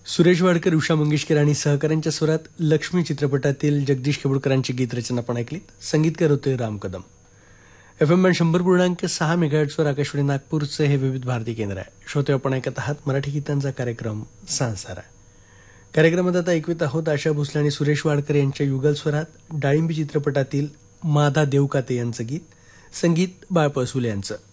सुरेश वाडकर, उषा मंगेशकर आणि सहकाऱ्यांच्या स्वरात लक्ष्मी चित्रपटातील जगदीश केबुलकरांची गीतरचना पण ऐकलीत. संगीतकार होते राम कदम. FM 100.6 मेगाहर्ट्झवर आकाशवाणी नागपूरचं हे विविध भारती केंद्र आहे. श्रोते, आपण ऐकत आहात मराठी गीतांचा कार्यक्रम सांसारा. कार्यक्रमात आता ऐकवित आहोत आशा भोसले आणि सुरेश वाडकर यांच्या युगल स्वरात डाळिंबी चित्रपटातील माधा देवकाते यांचं गीत, संगीत बाळ पळसुले यांचं.